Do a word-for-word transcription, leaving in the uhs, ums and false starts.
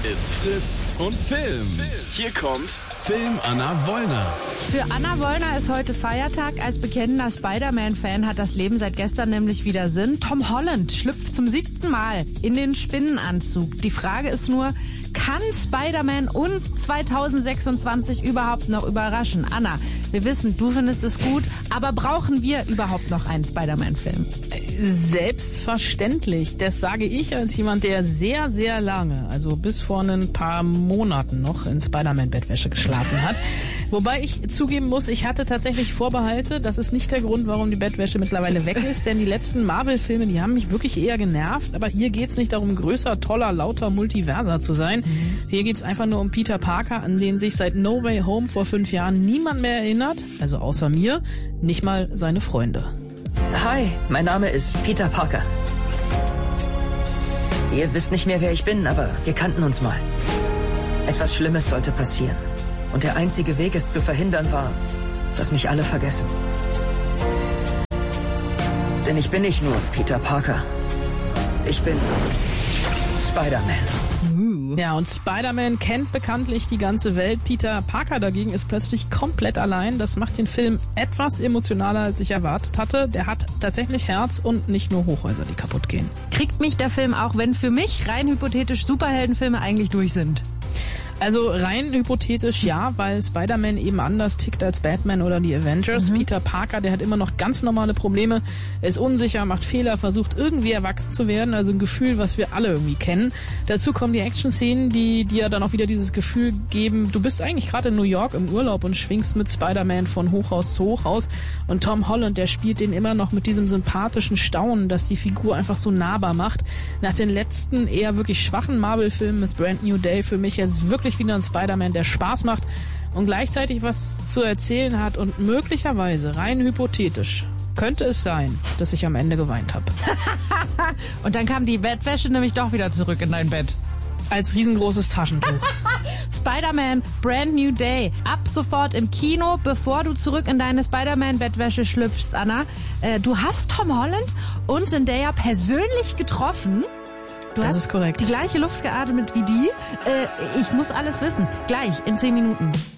It's Fritz und Film. Hier kommt Film Anna Wollner. Für Anna Wollner ist heute Feiertag. Als bekennender Spider-Man-Fan hat das Leben seit gestern nämlich wieder Sinn. Tom Holland schlüpft zum siebten Mal in den Spinnenanzug. Die Frage ist nur, kann Spider-Man uns zweitausendsechsundzwanzig überhaupt noch überraschen? Anna, wir wissen, du findest es gut, aber brauchen wir überhaupt noch einen Spider-Man-Film? Selbstverständlich. Das sage ich als jemand, der sehr, sehr lange, also bis vor ein paar Monaten noch in Spider-Man-Bettwäsche geschlafen hat. Wobei ich zugeben muss, ich hatte tatsächlich Vorbehalte. Das ist nicht der Grund, warum die Bettwäsche mittlerweile weg ist, denn die letzten Marvel-Filme, die haben mich wirklich eher genervt. Aber hier geht's nicht darum, größer, toller, lauter Multiverser zu sein. Mhm. Hier geht's einfach nur um Peter Parker, an den sich seit No Way Home vor fünf Jahren niemand mehr erinnert, also außer mir, nicht mal seine Freunde. Hi, mein Name ist Peter Parker. Ihr wisst nicht mehr, wer ich bin, aber wir kannten uns mal. Etwas Schlimmes sollte passieren. Und der einzige Weg, es zu verhindern, war, dass mich alle vergessen. Denn ich bin nicht nur Peter Parker. Ich bin Spider-Man. Ja, und Spider-Man kennt bekanntlich die ganze Welt. Peter Parker dagegen ist plötzlich komplett allein. Das macht den Film etwas emotionaler, als ich erwartet hatte. Der hat tatsächlich Herz und nicht nur Hochhäuser, die kaputt gehen. Kriegt mich der Film auch, wenn für mich rein hypothetisch Superheldenfilme eigentlich durch sind? Also rein hypothetisch ja, weil Spider-Man eben anders tickt als Batman oder die Avengers. Mhm. Peter Parker, der hat immer noch ganz normale Probleme, ist unsicher, macht Fehler, versucht irgendwie erwachsen zu werden. Also ein Gefühl, was wir alle irgendwie kennen. Dazu kommen die Action-Szenen, die dir dann auch wieder dieses Gefühl geben, du bist eigentlich gerade in New York im Urlaub und schwingst mit Spider-Man von Hochhaus zu Hochhaus. Und Tom Holland, der spielt den immer noch mit diesem sympathischen Staunen, das die Figur einfach so nahbar macht. Nach den letzten eher wirklich schwachen Marvel-Filmen ist Brand New Day für mich jetzt wirklich wieder ein Spider-Man, der Spaß macht und gleichzeitig was zu erzählen hat und möglicherweise, rein hypothetisch, könnte es sein, dass ich am Ende geweint habe. Und dann kam die Bettwäsche nämlich doch wieder zurück in dein Bett. Als riesengroßes Taschentuch. Spider-Man Brand New Day. Ab sofort im Kino, bevor du zurück in deine Spider-Man-Bettwäsche schlüpfst, Anna. Äh, du hast Tom Holland und Zendaya persönlich getroffen. Du das hast ist korrekt. Die gleiche Luft geatmet wie die. Äh, ich muss alles wissen. Gleich, in zehn Minuten.